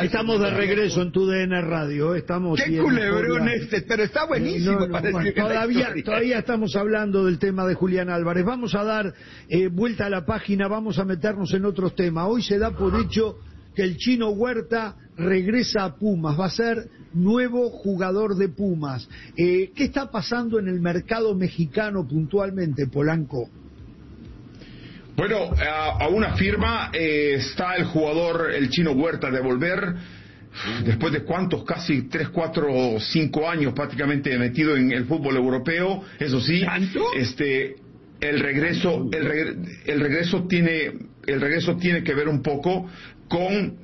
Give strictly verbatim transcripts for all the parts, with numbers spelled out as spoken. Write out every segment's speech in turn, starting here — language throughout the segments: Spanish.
Estamos de regreso en tu D N Radio. Estamos Qué culebrón este, pero está buenísimo. No, no, para bueno, todavía, todavía estamos hablando del tema de Julián Álvarez. Vamos a dar eh, vuelta a la página, vamos a meternos en otros temas. Hoy se da por hecho que el Chino Huerta regresa a Pumas, va a ser nuevo jugador de Pumas. Eh, ¿Qué está pasando en el mercado mexicano puntualmente, Polanco? Bueno, a, a una firma eh, está el jugador, el Chino Huerta, de volver después de cuántos, casi tres, cuatro, cinco años prácticamente metido en el fútbol europeo. Eso sí, este, el regreso, el, regre, el regreso tiene, el regreso tiene que ver un poco con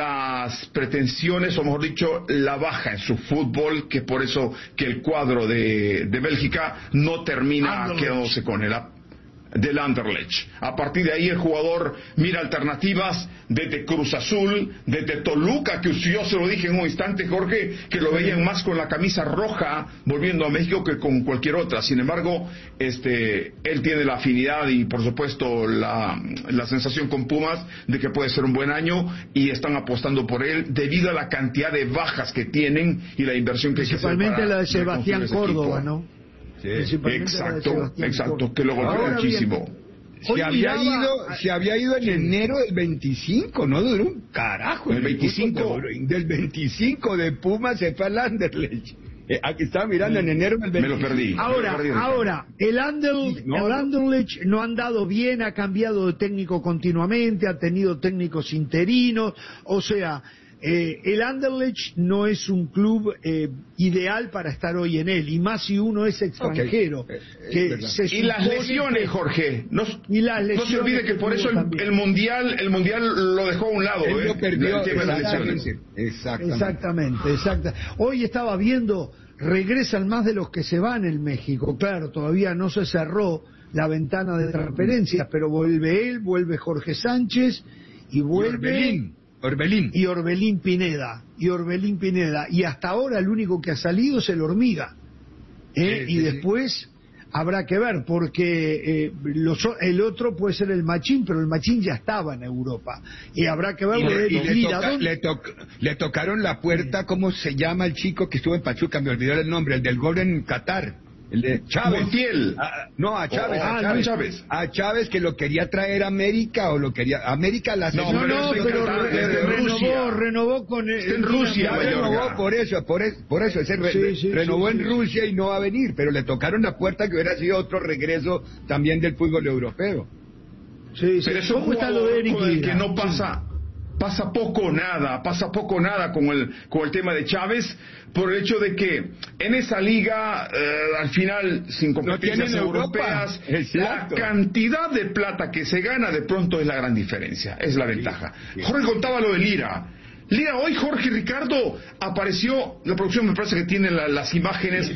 las pretensiones, o mejor dicho, la baja en su fútbol, que por eso que el cuadro de, de Bélgica no termina Anderlecht. Quedándose con él. Del Anderlecht. A partir de ahí el jugador mira alternativas desde Cruz Azul, desde Toluca, que yo se lo dije en un instante, Jorge, que lo veían más con la camisa roja volviendo a México que con cualquier otra. Sin embargo, este, él tiene la afinidad y por supuesto la, la sensación con Pumas de que puede ser un buen año y están apostando por él debido a la cantidad de bajas que tienen y la inversión que hay que hacer. Principalmente la de Sebastián Córdoba, ¿no? Sí. Exacto, exacto, que lo golpeó muchísimo. Se había ido, se había ido en sí. enero del veinticinco, no duró un carajo. El veinticinco del veinticinco de Pumas se fue al Anderlecht. Eh, aquí estaba mirando en enero del veinticinco. Me lo perdí. Ahora, lo perdí, ahora, el Anderlecht, no, el Anderlecht no ha andado bien, ha cambiado de técnico continuamente, ha tenido técnicos interinos, o sea, Eh, el Anderlecht no es un club eh, ideal para estar hoy en él, y más si uno es extranjero. Okay. Que eh, se y las lesiones, que... Jorge, no, y las lesiones no se olvide que, que por eso el, el mundial el mundial lo dejó a un lado. Él eh, lo perdió, el tema de las lesiones. Exactamente. Exactamente, exacta. Hoy estaba viendo, regresan más de los que se van en México. Claro, todavía no se cerró la ventana de transferencias, pero vuelve él, vuelve Jorge Sánchez y vuelve... Orbelín. Y Orbelín Pineda, y Orbelín Pineda, y hasta ahora el único que ha salido es el Hormiga, ¿eh? Sí, y sí, después sí. habrá que ver, porque eh, los, el otro puede ser el Machín, pero el Machín ya estaba en Europa, y habrá que ver. Y, le, y le, Lira, toca, le, to, le tocaron la puerta, ¿cómo se llama el chico que estuvo en Pachuca? Me olvidó el nombre, el del gol en Qatar. El de Chávez. Montiel. A, no, a Chávez, oh, a, ah, Chávez. No, Chávez. A Chávez, que lo quería traer a América, o lo quería... América la... No, no, no, pero re, re, renovó, renovó con... El, en Rusia, renovó por eso, por eso, por eso ese re, sí, sí, renovó sí, en sí. Rusia y no va a venir, pero le tocaron la puerta que hubiera sido otro regreso también del fútbol europeo. Sí, sí. Pero eso ¿Cómo está lo de Eric que no pasa... Pasa poco o nada, pasa poco o nada con el con el tema de Chávez, por el hecho de que en esa liga, eh, al final, sin competencias no europeas, la cantidad de plata que se gana de pronto es la gran diferencia, es la ventaja. Sí, sí. Jorge contaba lo de Lira. Lira, hoy Jorge Ricardo apareció, la producción me parece que tiene la, las imágenes...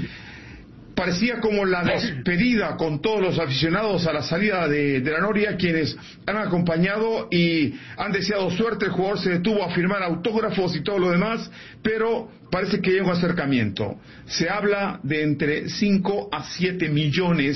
Parecía como la despedida con todos los aficionados a la salida de, de la Noria, quienes han acompañado y han deseado suerte. El jugador se detuvo a firmar autógrafos y todo lo demás, pero parece que hay un acercamiento. Se habla de entre cinco a siete millones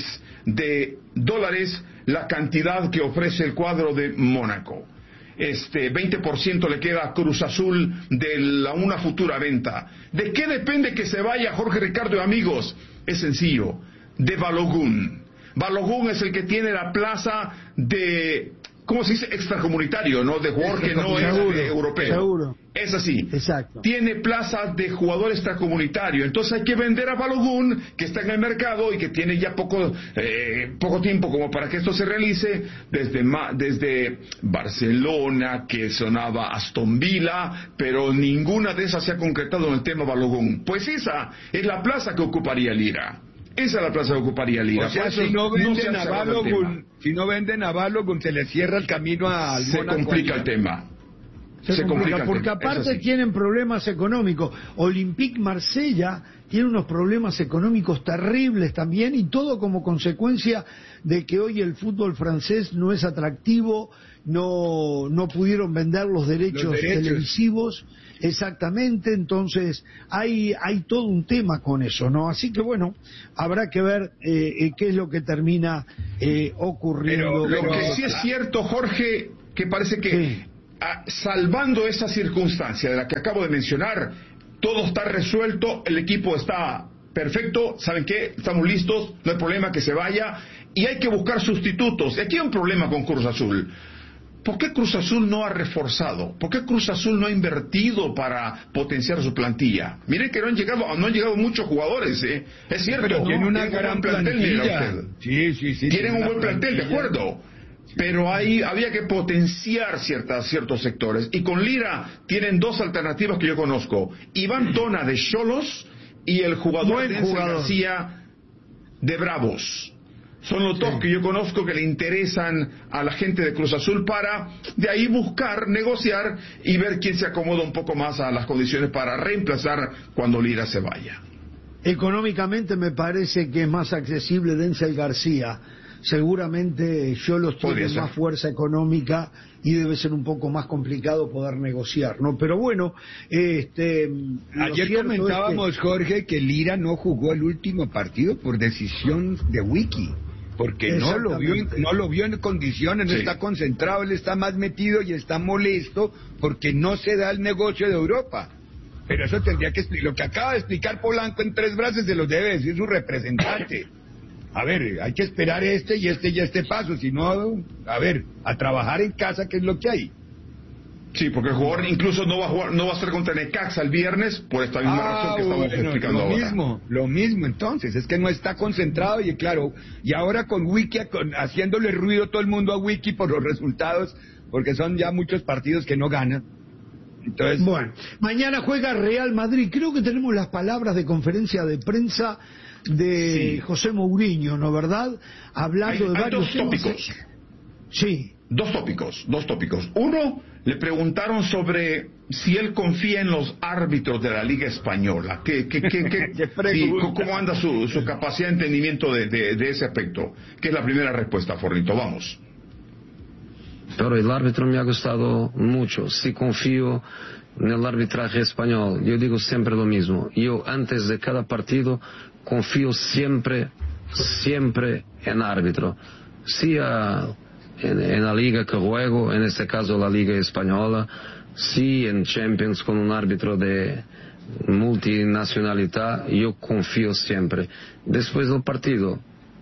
de dólares la cantidad que ofrece el cuadro de Mónaco. Este veinte por ciento le queda a Cruz Azul de la, una futura venta. ¿De qué depende que se vaya Jorge Ricardo y amigos? Es sencillo, de Balogun. Balogun es el que tiene la plaza de, ¿cómo se dice? Extracomunitario, ¿no? De jugador que no es de europeo. Seguro. Es así. Exacto. Tiene plaza de jugador extracomunitario. Entonces hay que vender a Balogun, que está en el mercado y que tiene ya poco eh, poco tiempo como para que esto se realice, desde, desde Barcelona, que sonaba Aston Villa, pero ninguna de esas se ha concretado en el tema Balogun. Pues esa es la plaza que ocuparía Lira. Esa es la plaza que ocuparía Lira. O sea, si no venden no a Balogun, si no venden a Balogun, se le cierra el camino al Se Mónaco complica allá. el tema. Se, se complica, complica porque aparte tienen problemas económicos. Olympique Marsella tiene unos problemas económicos terribles también, y todo como consecuencia de que hoy el fútbol francés no es atractivo, no no pudieron vender los derechos, los derechos. televisivos, exactamente. Entonces hay hay todo un tema con eso, ¿no? Así que bueno, habrá que ver eh, qué es lo que termina eh, ocurriendo. Pero lo que sí es cierto, Jorge, que parece que sí. a, salvando esa circunstancia de la que acabo de mencionar, todo está resuelto, el equipo está perfecto, ¿saben qué? Estamos listos, no hay problema que se vaya, y hay que buscar sustitutos. Y aquí hay un problema con Cruz Azul. ¿Por qué Cruz Azul no ha reforzado? ¿Por qué Cruz Azul no ha invertido para potenciar su plantilla? Miren que no han llegado, no han llegado muchos jugadores, ¿eh? Es cierto. Pero tiene una gran plantilla. Sí, sí, sí. Tienen un buen plantel, de acuerdo. Pero ahí había que potenciar ciertas, ciertos sectores. Y con Lira tienen dos alternativas que yo conozco. Iván Tona de Xolos y el jugador Denzel García de Bravos. Son los dos sí. que yo conozco que le interesan a la gente de Cruz Azul para de ahí buscar, negociar y ver quién se acomoda un poco más a las condiciones para reemplazar cuando Lira se vaya. Económicamente me parece que es más accesible Denzel García. Seguramente Xolos tiene más fuerza económica y debe ser un poco más complicado poder negociar, ¿no? Pero bueno, este... Ayer comentábamos, es que... Jorge, que Lira no jugó el último partido por decisión de Wiki. Porque no lo vio en, no lo vio en condiciones, no sí. está concentrado, él está más metido y está molesto porque no se da el negocio de Europa. Pero eso tendría que explicar, lo que acaba de explicar Polanco en tres frases se lo debe decir su representante. A ver, hay que esperar este y este y este paso, si no, a ver, a trabajar en casa, que es lo que hay. Sí, porque el jugador incluso no va a jugar, no va a estar contra Necaxa el viernes por esta misma ah, razón que estamos bueno, explicando lo ahora. Lo mismo, lo mismo entonces, es que no está concentrado y claro, y ahora con Wiki, con, haciéndole ruido todo el mundo a Wiki por los resultados, porque son ya muchos partidos que no ganan. Entonces, bueno, mañana juega Real Madrid, creo que tenemos las palabras de conferencia de prensa de sí. José Mourinho, ¿no verdad? Hablando hay, de hay varios dos tópicos. Sí. Dos tópicos, dos tópicos. Uno, le preguntaron sobre si él confía en los árbitros de la Liga Española. ¿Qué, qué, qué, qué, sí, ¿Cómo anda su, su capacidad de entendimiento de, de, de ese aspecto? Que es la primera respuesta, Fornito. Vamos. Pero el árbitro me ha gustado mucho. Sí confío en el arbitraje español. Yo digo siempre lo mismo. Yo antes de cada partido confío siempre, siempre en árbitro. Sí a... En, en la liga que juego, en este caso la liga española, sí en Champions con un árbitro de multinacionalidad, yo confío siempre. Después del partido,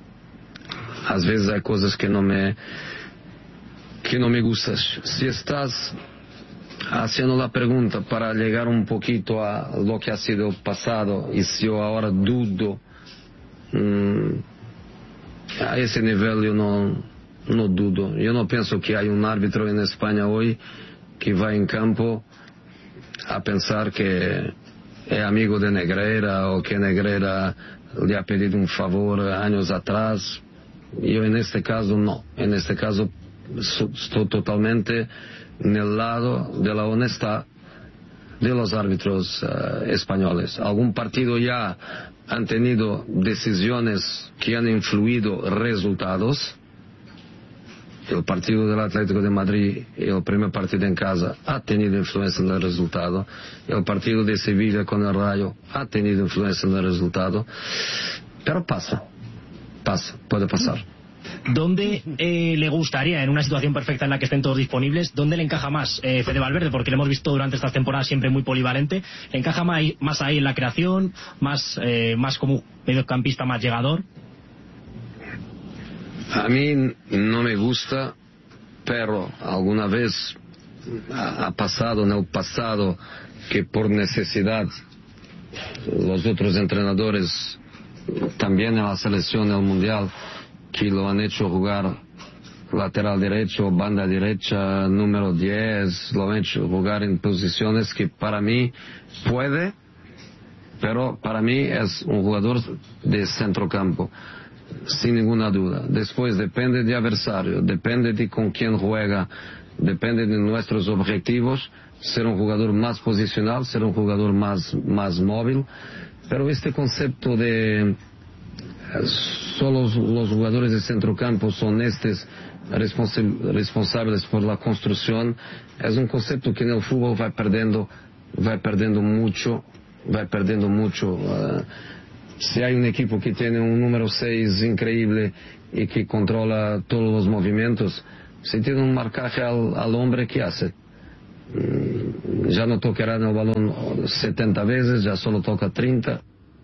a veces hay cosas que no me que no me gustan. Si estás haciendo la pregunta para llegar un poquito a lo que ha sido el pasado y si yo ahora dudo, mmm, a ese nivel yo no No dudo. Yo no pienso que hay un árbitro en España hoy que va en campo a pensar que es amigo de Negreira o que Negreira le ha pedido un favor años atrás. Yo en este caso no. En este caso estoy totalmente en el lado de la honestidad de los árbitros uh, españoles. Algún partido ya han tenido decisiones que han influido resultados. El partido del Atlético de Madrid, el primer partido en casa, ha tenido influencia en el resultado. El partido de Sevilla con el Rayo ha tenido influencia en el resultado. Pero pasa, pasa, puede pasar. ¿Dónde eh, le gustaría, en una situación perfecta en la que estén todos disponibles, dónde le encaja más eh, Fede Valverde? Porque le hemos visto durante estas temporadas siempre muy polivalente. ¿Le encaja más, más ahí en la creación, más, eh, más como mediocampista más llegador? A mí no me gusta, pero alguna vez ha pasado en el pasado que por necesidad los otros entrenadores, también en la selección del mundial, que lo han hecho jugar lateral derecho, banda derecha, número diez, lo han hecho jugar en posiciones que para mí puede, pero para mí es un jugador de centrocampo. Sin ninguna duda. Después depende de adversario, depende de con quién juega, depende de nuestros objetivos, ser un jugador más posicional, ser un jugador más, más móvil. Pero este concepto de solo los jugadores de centrocampo son estos responsables por la construcción, es un concepto que en el fútbol va perdiendo, va perdiendo mucho, va perdiendo mucho. Uh, Si hay un equipo que tiene un número seis increíble y que controla todos los movimientos, si tiene un marcaje al, al hombre, ¿qué hace? ya no tocará el balón setenta veces, ya solo toca treinta.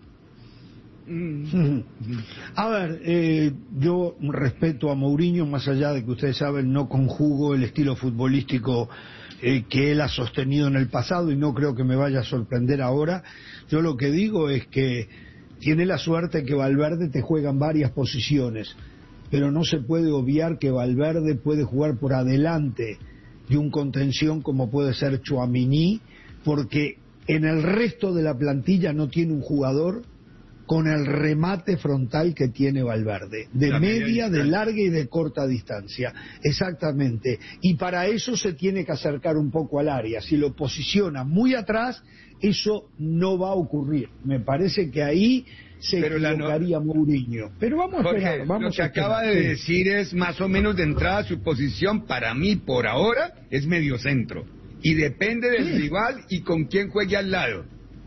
A ver, eh, yo respeto a Mourinho, más allá de que ustedes saben, no conjugo el estilo futbolístico eh, que él ha sostenido en el pasado y no creo que me vaya a sorprender ahora. Yo lo que digo es que tiene la suerte que Valverde te juega en varias posiciones, pero no se puede obviar que Valverde puede jugar por adelante de un contención como puede ser Tchouaméni, porque en el resto de la plantilla no tiene un jugador con el remate frontal que tiene Valverde, de la media, media de larga y de corta distancia, exactamente, y para eso se tiene que acercar un poco al área. Si lo posiciona muy atrás, eso no va a ocurrir. Me parece que ahí se pero equivocaría no... Mourinho. Pero vamos Jorge, a esperar. Vamos lo que a acaba de decir es más o menos de entrada su posición, para mí, por ahora, es mediocentro. Y depende del sí. rival y con quién juegue al lado.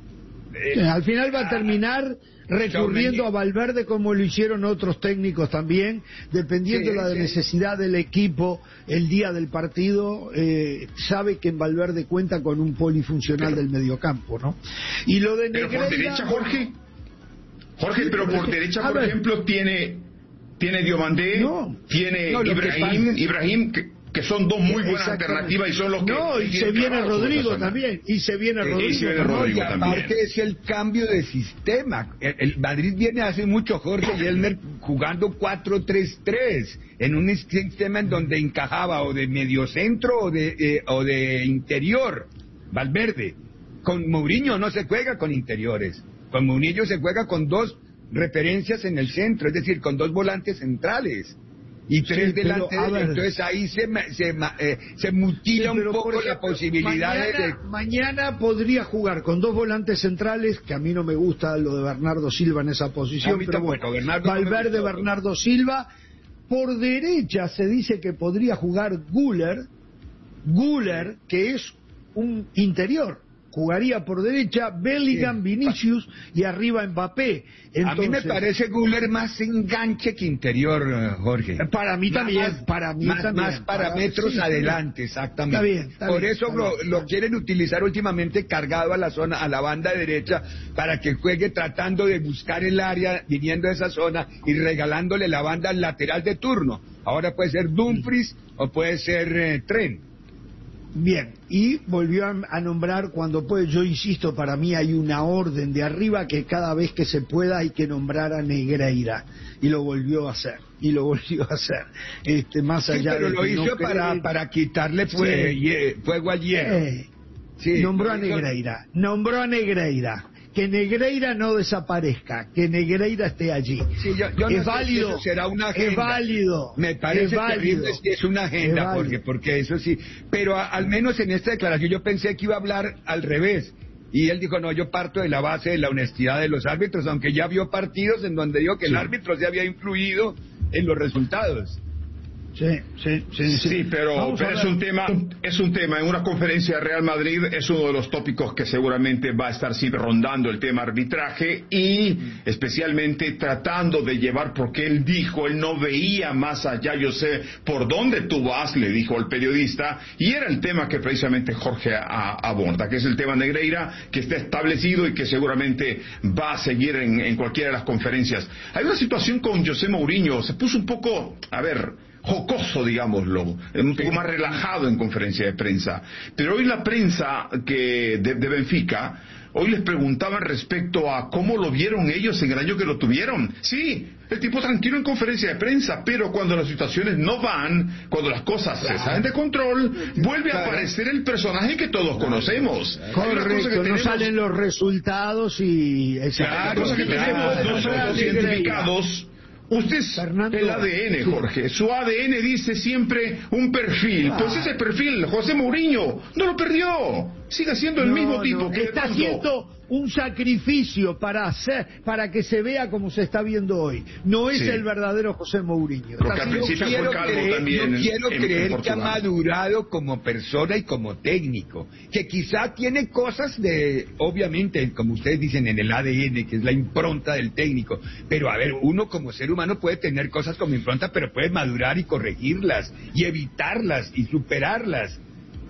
Eh, al final va a terminar recurriendo a Valverde como lo hicieron otros técnicos también, dependiendo de sí, la sí. necesidad del equipo el día del partido, eh, sabe que en Valverde cuenta con un polifuncional pero, del mediocampo, ¿no? Y lo de Negreira, pero por derecha, Jorge, Jorge, sí, pero, pero por derecha, por ver, ejemplo, tiene tiene Diomandé, no, tiene no, Ibrahim, Ibrahim que que son dos muy buenas alternativas y son los que... No, y se viene Rodrigo también, y se viene Rodrigo, y se viene Rodrigo no, y aparte también. Es el cambio de sistema. El, el Madrid viene hace mucho, Jorge y Elmer, jugando cuatro tres tres, en un sistema en donde encajaba o de mediocentro o de, eh, o de interior, Valverde. Con Mourinho no se juega con interiores, con Mourinho se juega con dos referencias en el centro, es decir, con dos volantes centrales. Y tres sí, delante de él, entonces ahí se, se, eh, se mutila sí, un poco ejemplo, la posibilidad mañana, de... Mañana podría jugar con dos volantes centrales, que a mí no me gusta lo de Bernardo Silva en esa posición, pero bueno, Bernardo Valverde, no Bernardo Silva. Por derecha se dice que podría jugar Güler, Güler, que es un interior. Jugaría por derecha Bellingham, sí. Vinicius y arriba Mbappé. Entonces, a mí me parece Güler más enganche que interior, Jorge. Para mí también, más, para mí más, también. Más parámetros sí, adelante, exactamente. Está bien, está por bien, eso está lo, bien, lo quieren utilizar últimamente cargado a la zona, a la banda derecha, para que juegue tratando de buscar el área, viniendo a esa zona y regalándole la banda al lateral de turno. Ahora puede ser Dumfries sí. o puede ser eh, Trent. Bien, y volvió a, a nombrar cuando puede, yo insisto, para mí hay una orden de arriba que cada vez que se pueda hay que nombrar a Negreira, y lo volvió a hacer, y lo volvió a hacer, este, más allá sí, pero de lo hizo no para, cree... para quitarle fue, sí. fuego al hierro. Eh, sí, nombró a Negreira, nombró a Negreira. Que Negreira no desaparezca, que Negreira esté allí. Sí, yo, yo no es válido, si eso será una agenda. Es válido. Me parece es válido, que es una agenda, es porque, porque eso sí. Pero a, al menos en esta declaración yo pensé que iba a hablar al revés. Y él dijo, no, yo parto de la base de la honestidad de los árbitros, aunque ya vio partidos en donde dijo que sí. el árbitro se había influido en los resultados. Sí, sí, sí, sí. sí pero, pero es un tema, es un tema. En una conferencia de Real Madrid es uno de los tópicos que seguramente va a estar siempre rondando el tema arbitraje y especialmente tratando de llevar, porque él dijo, él no veía más allá, yo sé por dónde tú vas, le dijo el periodista, y era el tema que precisamente Jorge aborda, que es el tema Negreira, que está establecido y que seguramente va a seguir en, en cualquiera de las conferencias. Hay una situación con José Mourinho, se puso un poco, a ver, jocoso, digámoslo, un poco más relajado en conferencia de prensa. Pero hoy la prensa que de, de Benfica, hoy les preguntaban respecto a cómo lo vieron ellos en el año que lo tuvieron. Sí, el tipo tranquilo en conferencia de prensa, pero cuando las situaciones no van, cuando las cosas se salen de control, vuelve a aparecer el personaje que todos conocemos. Correcto, que tenemos... no salen los resultados y... Claro, cosa que tenemos nosotros identificados. Usted es Fernando, el A D N, Jorge. Su A D N dice siempre un perfil. Ah. Pues ese perfil, José Mourinho, no lo perdió. Sigue siendo el no, mismo tipo. No. Que está haciendo un sacrificio para hacer, para que se vea como se está viendo hoy. No es sí. el verdadero José Mourinho. Porque al principio fue calvo creer, también. Yo en, quiero en, creer en que ha madurado como persona y como técnico. Que quizá tiene cosas de, obviamente, como ustedes dicen, en el A D N, que es la impronta del técnico. Pero a ver, uno como ser humano puede tener cosas como impronta, pero puede madurar y corregirlas, y evitarlas, y superarlas.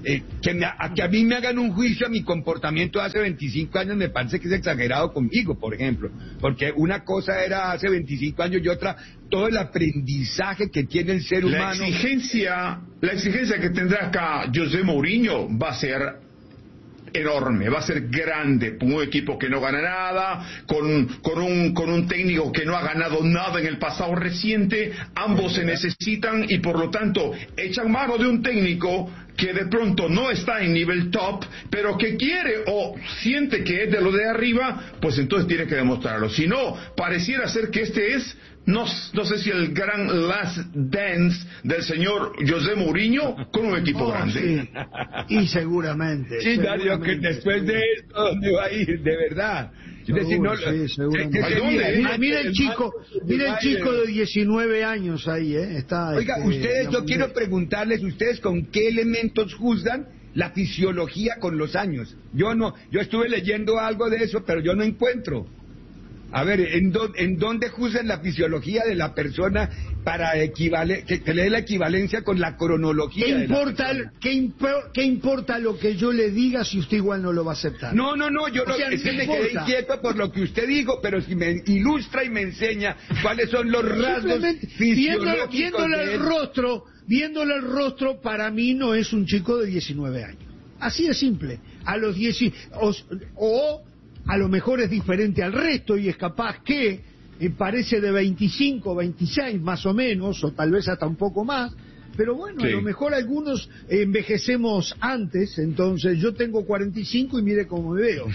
eh, que, me, a, que a mí me hagan un juicio a mi comportamiento de hace veinticinco años me parece que es exagerado conmigo, por ejemplo, porque una cosa era hace veinticinco años y otra todo el aprendizaje que tiene el ser humano. La exigencia, la exigencia que tendrá acá José Mourinho va a ser enorme, va a ser grande, un equipo que no gana nada, con, con, un, con un técnico que no ha ganado nada en el pasado reciente, ambos se necesitan y por lo tanto echan mano de un técnico que de pronto no está en nivel top, pero que quiere o siente que es de lo de arriba, pues entonces tiene que demostrarlo. Si no, pareciera ser que este es, no, no sé si el gran last dance del señor José Mourinho con un equipo oh, grande. Sí. Y seguramente. Sí, Darío, que después de esto, ¿dónde va a ir? De verdad. Seguro, decir, no, sí, seguramente. Es que ¿Dónde? Mira, mira el chico, mira el chico de diecinueve años ahí, ¿eh? Está, Oiga, este, ustedes, yo quiero preguntarles, ¿ustedes con qué elementos juzgan la fisiología con los años? Yo no, yo estuve leyendo algo de eso, pero yo no encuentro. A ver, ¿en, do, ¿en dónde juzgan la fisiología de la persona para equivale, que, que le dé la equivalencia con la cronología? ¿Qué importa, de la ¿qué, impo, ¿Qué importa lo que yo le diga si usted igual no lo va a aceptar? No, no, no, yo o no, sea, es que me importa. quedé inquieto por lo que usted dijo, pero si me ilustra y me enseña cuáles son los rasgos fisiológicos viéndole el rostro, viéndole el rostro, para mí no es un chico de diecinueve años. Así de simple. A los diez o, o a lo mejor es diferente al resto y es capaz que eh, parece de veinticinco, veintiséis más o menos, o tal vez hasta un poco más, pero bueno, sí. A lo mejor algunos envejecemos antes, entonces yo tengo cuarenta y cinco y mire cómo me veo.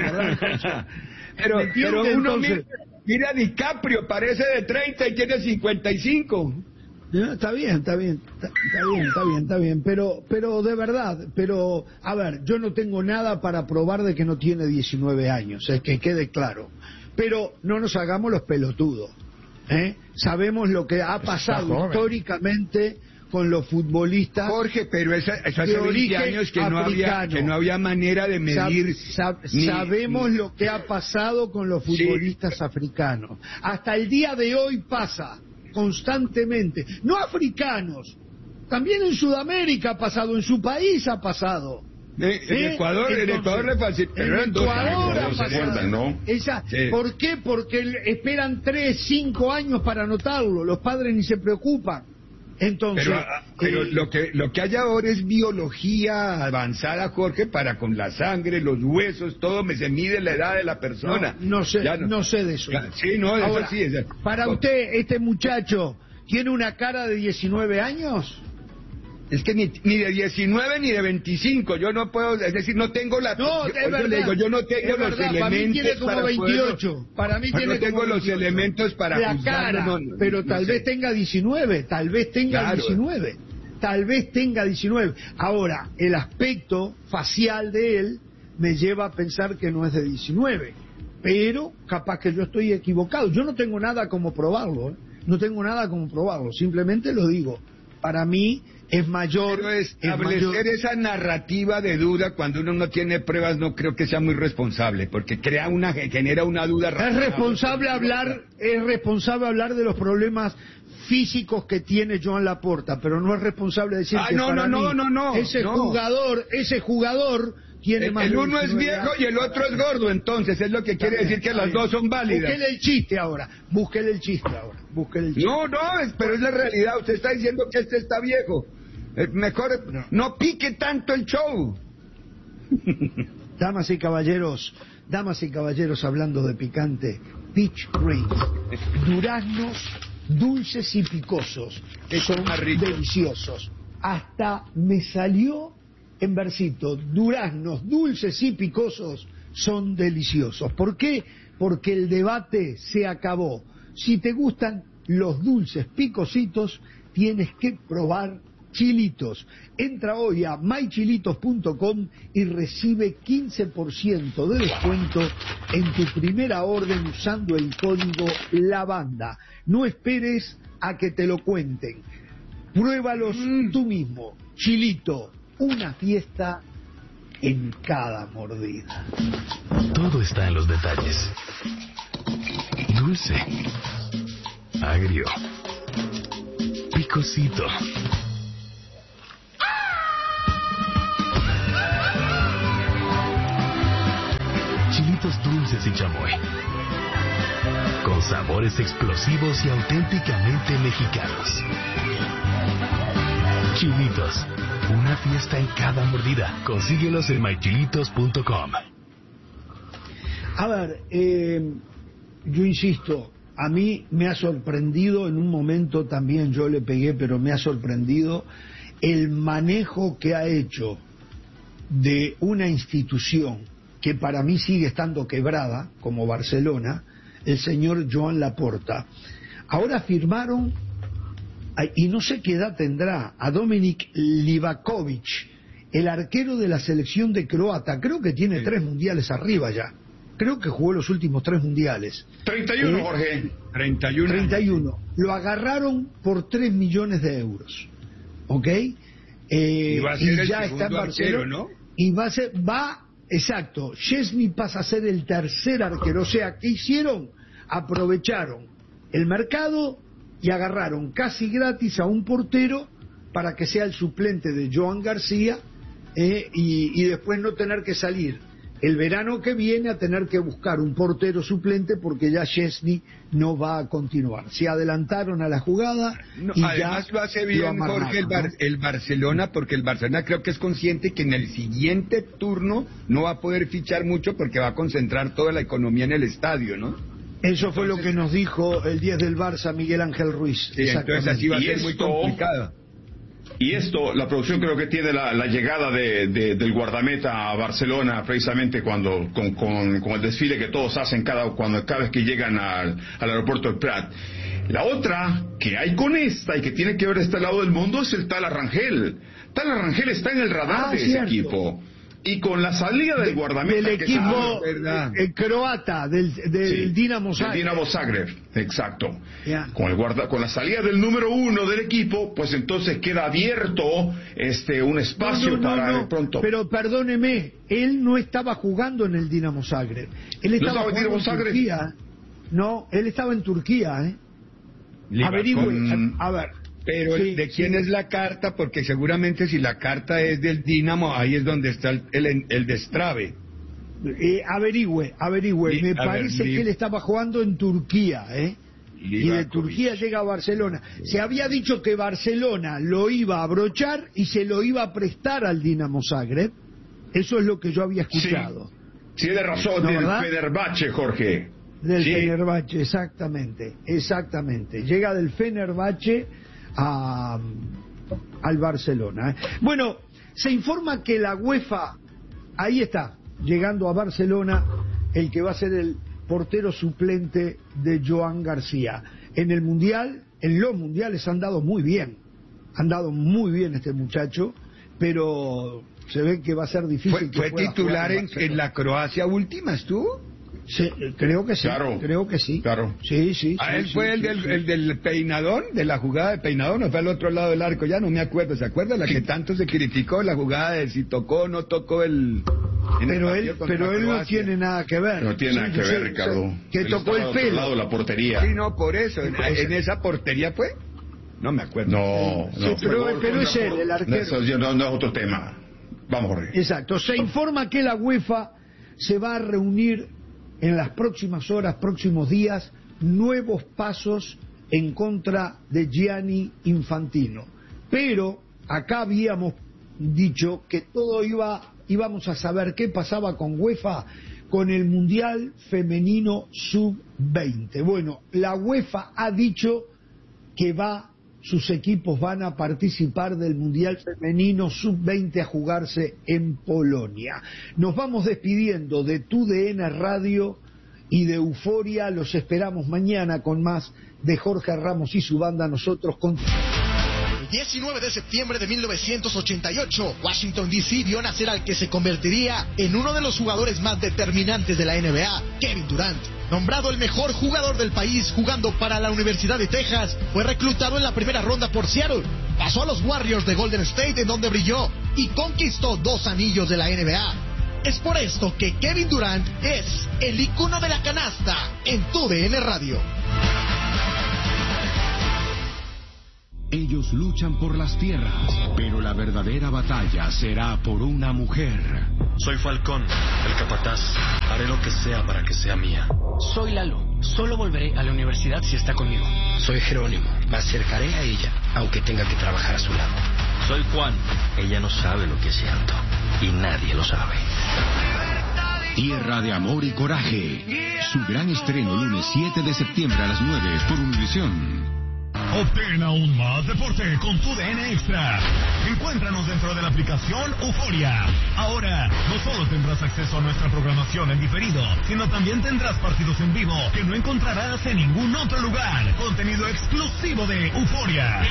pero, pero uno entonces, mira, mira a DiCaprio, parece de treinta y tiene cincuenta y cinco. No, está bien, está bien, está, está bien, está bien, está bien, pero, pero de verdad, pero, a ver, yo no tengo nada para probar de que no tiene diecinueve años, es que quede claro, pero no nos hagamos los pelotudos, ¿eh? Sabemos lo que ha pasado históricamente con los futbolistas. Jorge, pero esa, eso hace veinte años que no, había, que no había manera de medir. Sab, sab, ni, sabemos ni... lo que ha pasado con los futbolistas sí. africanos. Hasta el día de hoy pasa. Constantemente, no africanos, también en Sudamérica ha pasado, en su país ha pasado. Eh, en ¿Eh? Ecuador, Entonces, en Ecuador le facilitaron. En Ecuador ha pasado. ¿No? Esa, sí. ¿Por qué? Porque esperan tres, cinco años para anotarlo, los padres ni se preocupan. Entonces, pero, pero eh, lo que lo que hay ahora es biología avanzada, Jorge, para con la sangre, los huesos, todo me se mide la edad de la persona. No, no sé, no, no sé de eso. Sí, no, de ahora, eso sí. Es, para no, usted, este muchacho tiene una cara de diecinueve años. Es que ni, ni de diecinueve ni de veinticinco, yo no puedo, es decir, no tengo la... No, yo, es verdad, le digo, yo no tengo los verdad, elementos para mí tiene como para veintiocho, poderlo, para mí tiene no tengo como los veintiocho. elementos para la juzgarlo, cara, no, no, pero no, tal no vez sé. tenga diecinueve, tal vez tenga claro. diecinueve, tal vez tenga diecinueve. Ahora, el aspecto facial de él me lleva a pensar que no es de diecinueve, pero capaz que yo estoy equivocado. Yo no tengo nada como probarlo, ¿eh? No tengo nada como probarlo, simplemente lo digo. Para mí es mayor. Pero establecer esa narrativa de duda cuando uno no tiene pruebas no creo que sea muy responsable, porque crea una genera una duda. Es responsable hablar, es responsable hablar de los problemas físicos que tiene Joan Laporta, pero no es responsable decir ah, que no, para no, mí no, no, no, ese no. jugador, ese jugador tiene el, más. El uno es viejo y el otro es gordo, entonces es lo que quiere decir que las dos son válidas. Búsquele el chiste ahora, búsquele el chiste ahora, búsquele el chiste. No, no, es, pero es la realidad. Usted está diciendo que este está viejo. Mejor no, no pique tanto el show. Damas y caballeros, damas y caballeros, hablando de picante, peach rings, duraznos dulces y picosos, que son deliciosos. Hasta me salió en versito, duraznos dulces y picosos son deliciosos. ¿Por qué? Porque el debate se acabó. Si te gustan los dulces picositos, tienes que probar Chilitos. Entra hoy a my chilitos punto com y recibe quince por ciento de descuento en tu primera orden usando el código LAVANDA. No esperes a que te lo cuenten. Pruébalos mm. tú mismo. Chilito, una fiesta en cada mordida. Todo está en los detalles. Dulce, agrio, picosito. chilitos dulces y chamoy. Con sabores explosivos y auténticamente mexicanos. Chilitos, una fiesta en cada mordida. Consíguelos en my chilitos punto com. A ver, eh, yo insisto, a mí me ha sorprendido, en un momento también yo le pegué, pero me ha sorprendido el manejo que ha hecho de una institución que para mí sigue estando quebrada, como Barcelona, el señor Joan Laporta. Ahora firmaron, y no sé qué edad tendrá, a Dominik Livakovic, el arquero de la selección de Croata. Creo que tiene sí. tres mundiales arriba ya. Creo que jugó los últimos tres mundiales. treinta y uno, eh, Jorge. treinta y uno. treinta y uno. Lo agarraron por tres millones de euros. ¿Ok? Eh, y va a ser y el ya está en Barcelona, arquero, ¿no? Y va a ser, va, exacto, Szczęsny pasa a ser el tercer arquero. O sea, ¿qué hicieron? Aprovecharon el mercado y agarraron casi gratis a un portero para que sea el suplente de Joan García, eh, y, y después no tener que salir el verano que viene a tener que buscar un portero suplente porque ya Szczęsny no va a continuar. Se adelantaron a la jugada no, y además ya lo hace bien, lo Jorge, el, Bar ¿no? el Barcelona, porque el Barcelona creo que es consciente que en el siguiente turno no va a poder fichar mucho porque va a concentrar toda la economía en el estadio, ¿no? Eso entonces, fue lo que nos dijo el diez del Barça Miguel Ángel Ruiz. Sí, entonces así va a ser muy complicado. Y esto, la producción creo que tiene la, la llegada de, de, del guardameta a Barcelona, precisamente cuando con, con, con el desfile que todos hacen cada, cuando, cada vez que llegan al, al aeropuerto del Prat. La otra que hay con esta y que tiene que ver este lado del mundo es el tal Arrangel. Tal Arrangel está en el radar ah, de cierto. ese equipo. Y con la salida del guardameta del que equipo eh, croata del, del sí, Dinamo Zagreb. Del Dinamo Zagreb, exacto. Yeah. Con el guarda, con la salida del número uno del equipo, pues entonces queda abierto este un espacio no, no, para no, de pronto. Pero perdóneme, él no estaba jugando en el Dinamo Zagreb. Él estaba, ¿No estaba jugando en Zagreb? Turquía. No, él estaba en Turquía, ¿eh? Averigüe, con... a ver. Pero sí, ¿de quién sí. es la carta? Porque seguramente si la carta es del Dinamo, ahí es donde está el, el, el destrave. Eh, averigüe, averigüe. Sí, Me parece ver, que él estaba jugando en Turquía, ¿eh? Y de Turquía llega a Barcelona. Se había dicho que Barcelona lo iba a abrochar y se lo iba a prestar al Dinamo Zagreb. Eso es lo que yo había escuchado. Sí, tiene razón, ¿No, del verdad? Fenerbahce, Jorge. Del sí. Fenerbahce, exactamente, exactamente. Llega del Fenerbahce a, al Barcelona. ¿eh? Bueno, se informa que la UEFA, ahí está, llegando a Barcelona, el que va a ser el portero suplente de Joan García. En el Mundial, en los Mundiales han dado muy bien, han dado muy bien este muchacho, pero se ve que va a ser difícil. ¿Fue, que fue pueda titular en, en, en la Croacia última, estuvo? Sí, creo que sí, claro, creo que sí. Claro. Sí, sí. ¿A sí, él sí, fue sí, el, sí, del, sí. el del peinadón, de la jugada de peinadón, o fue al otro lado del arco? Ya no me acuerdo, ¿se acuerda? La que tanto se criticó, la jugada de si tocó o no tocó el... Pero él, pero él no tiene nada que ver. No tiene sí, nada que sí, ver, Ricardo. Que él tocó el pelo. Al lado de la portería. Sí, no, por eso. ¿En, en esa portería fue? No me acuerdo. No, sí, no. Pero, pero, pero es él, el arquero. Eso no, no es otro tema. Vamos, Jorge. Exacto. Se informa que la UEFA se va a reunir en las próximas horas, próximos días, nuevos pasos en contra de Gianni Infantino. Pero acá habíamos dicho que todo iba, íbamos a saber qué pasaba con UEFA con el Mundial Femenino sub veinte. Bueno, la UEFA ha dicho que va, sus equipos van a participar del Mundial Femenino sub veinte a jugarse en Polonia. Nos vamos despidiendo de Tu D N Radio y de Euforia. Los esperamos mañana con más de Jorge Ramos y su banda. Nosotros con... El diecinueve de septiembre de mil novecientos ochenta y ocho, Washington D C vio nacer al que se convertiría en uno de los jugadores más determinantes de la N B A, Kevin Durant. Nombrado el mejor jugador del país jugando para la Universidad de Texas, fue reclutado en la primera ronda por Seattle. Pasó a los Warriors de Golden State, en donde brilló y conquistó dos anillos de la N B A. Es por esto que Kevin Durant es el ícono de la canasta en Tu D N Radio. Ellos luchan por las tierras, pero la verdadera batalla será por una mujer. Soy Falcón, el capataz. Haré lo que sea para que sea mía. Soy Lalo. Solo volveré a la universidad si está conmigo. Soy Jerónimo. Me acercaré a ella, aunque tenga que trabajar a su lado. Soy Juan. Ella no sabe lo que siento. Y nadie lo sabe. Tierra de Amor y Coraje. Su gran estreno lunes siete de septiembre a las nueve por Univisión. Obtén aún más deporte con tu D N Extra. Encuéntranos dentro de la aplicación Euforia. Ahora, no solo tendrás acceso a nuestra programación en diferido, sino también tendrás partidos en vivo que no encontrarás en ningún otro lugar. Contenido exclusivo de Euforia.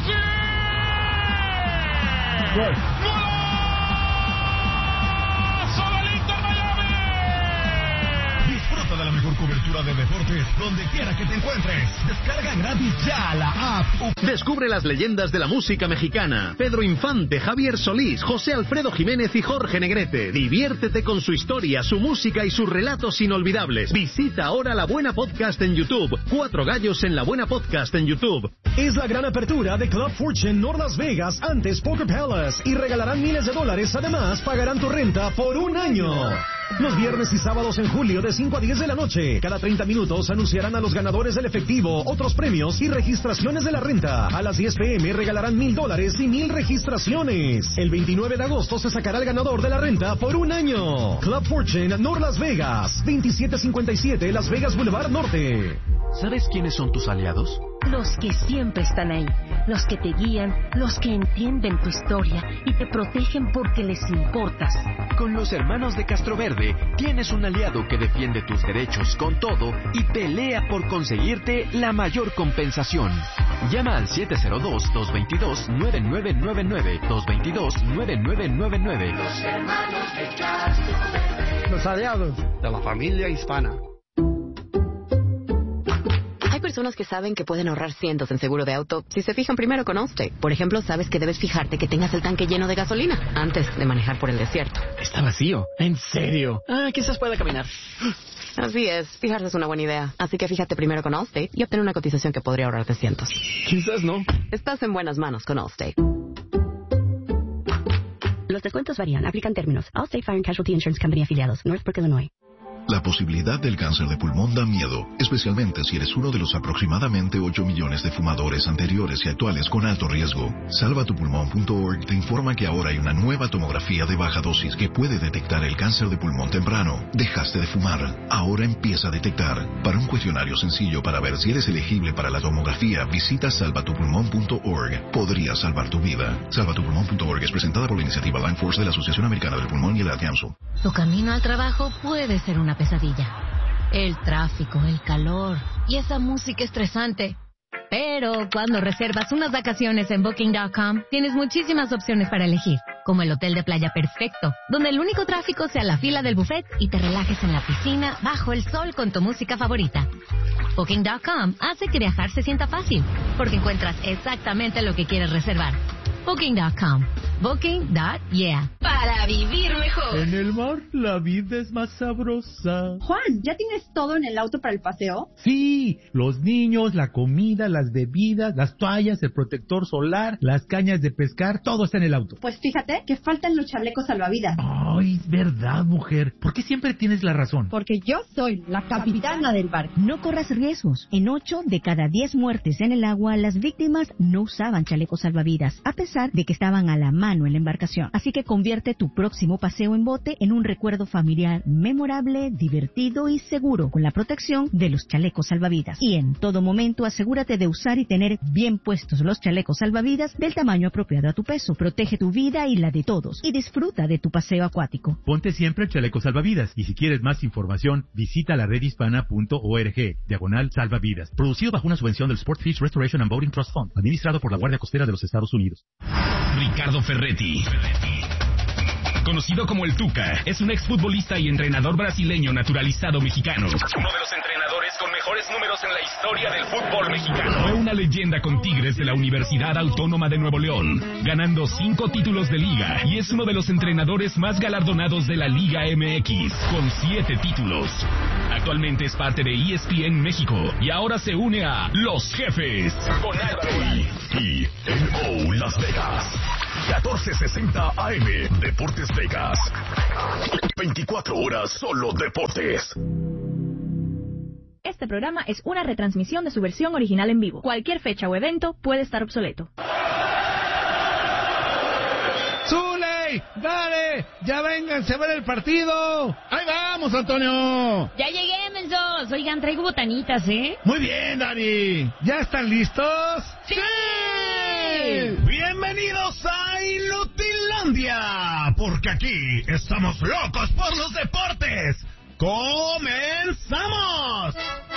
Disfruta de la mejor cobertura de deportes donde quiera que te encuentres. Descarga gratis ya la app. Descubre las leyendas de la música mexicana. Pedro Infante, Javier Solís, José Alfredo Jiménez y Jorge Negrete. Diviértete con su historia, su música y sus relatos inolvidables. Visita ahora La Buena Podcast en YouTube. Cuatro gallos en La Buena Podcast en YouTube. Es la gran apertura de Club Fortune North Las Vegas, antes Poker Palace, y regalarán miles de dólares. Además, pagarán tu renta por un año. Los viernes y sábados en julio de cinco a diez de la noche. Cada treinta minutos anunciarán a los ganadores del efectivo, otros premios y registraciones de la renta. A las diez pm regalarán mil dólares y mil registraciones. El veintinueve de agosto se sacará el ganador de la renta por un año. Club Fortune North Las Vegas, veintisiete cincuenta y siete Las Vegas Boulevard Norte. ¿Sabes quiénes son tus aliados? Los que siempre están ahí, los que te guían, los que entienden tu historia y te protegen porque les importas. Con los hermanos de Castroverde tienes un aliado que defiende tus derechos con todo y pelea por conseguirte la mayor compensación. Llama al siete cero dos, dos dos dos, nueve nueve nueve nueve, dos dos dos, nueve nueve nueve nueve. Los hermanos de Castroverde. Los aliados de la familia hispana. Hay personas que saben que pueden ahorrar cientos en seguro de auto si se fijan primero con Allstate. Por ejemplo, sabes que debes fijarte que tengas el tanque lleno de gasolina antes de manejar por el desierto. Está vacío. ¿En serio? Ah, quizás pueda caminar. Así es, fijarse es una buena idea. Así que fíjate primero con Allstate y obtén una cotización que podría ahorrarte cientos. Quizás no. Estás en buenas manos con Allstate. Los descuentos varían. Aplican términos. Allstate Fire and Casualty Insurance Company afiliados. Northbrook, Illinois. La posibilidad del cáncer de pulmón da miedo, especialmente si eres uno de los aproximadamente ocho millones de fumadores anteriores y actuales con alto riesgo. salva tu pulmón punto org te informa que ahora hay una nueva tomografía de baja dosis que puede detectar el cáncer de pulmón temprano. Dejaste de fumar, ahora empieza a detectar. Para un cuestionario sencillo para ver si eres elegible para la tomografía, visita salva tu pulmón punto org. Podría salvar tu vida. salva tu pulmón punto org es presentada por la iniciativa Line Force de la Asociación Americana del Pulmón y el Ad Council. Tu camino al trabajo puede ser una pesadilla. El tráfico, el calor y esa música estresante. Pero cuando reservas unas vacaciones en Booking punto com, tienes muchísimas opciones para elegir, como el hotel de playa perfecto, donde el único tráfico sea la fila del buffet y te relajes en la piscina bajo el sol con tu música favorita. Booking punto com hace que viajar se sienta fácil, porque encuentras exactamente lo que quieres reservar. Booking punto com. Booking punto yeah. Para vivir mejor. En el mar la vida es más sabrosa. Juan, ¿ya tienes todo en el auto para el paseo? Sí, los niños, la comida, las bebidas, las toallas, el protector solar, las cañas de pescar, todo está en el auto. Pues fíjate que faltan los chalecos salvavidas. Ay, es verdad, mujer. ¿Por qué siempre tienes la razón? Porque yo soy la capitana del barco. No corras riesgos. En ocho de cada diez muertes en el agua, las víctimas no usaban chalecos salvavidas, a pesar de que estaban a la mano en la embarcación. Así que convierte tu próximo paseo en bote en un recuerdo familiar memorable, divertido y seguro, con la protección de los chalecos salvavidas. Y en todo momento asegúrate de usar y tener bien puestos los chalecos salvavidas del tamaño apropiado a tu peso. Protege tu vida y la de todos y disfruta de tu paseo acuático. Ponte siempre el chaleco salvavidas y si quieres más información visita la red hispana punto org diagonal salvavidas. Producido bajo una subvención del Sportfish Restoration and Boating Trust Fund, administrado por la Guardia Costera de los Estados Unidos. Ricardo Ferretti, conocido como el Tuca, es un exfutbolista y entrenador brasileño naturalizado mexicano. Uno de los entrenadores con mejores números en la historia del fútbol mexicano. Fue una leyenda con Tigres de la Universidad Autónoma de Nuevo León, ganando cinco títulos de liga, y es uno de los entrenadores más galardonados de la Liga M X, con siete títulos. Actualmente es parte de E S P N México y ahora se une a Los Jefes con Álvaro y N O Las Vegas. catorce sesenta A M, Deportes Vegas. veinticuatro horas solo deportes. Este programa es una retransmisión de su versión original en vivo. Cualquier fecha o evento puede estar obsoleto. ¡Zuley! ¡Dale! ¡Ya vénganse a ver el partido! ¡Ahí vamos, Antonio! Ya llegué, mensos. Oigan, traigo botanitas, ¿eh? Muy bien, Dani. ¿Ya están listos? ¡Sí! ¡Bienvenidos a Inutilandia! Porque aquí estamos locos por los deportes. ¡Comenzamos!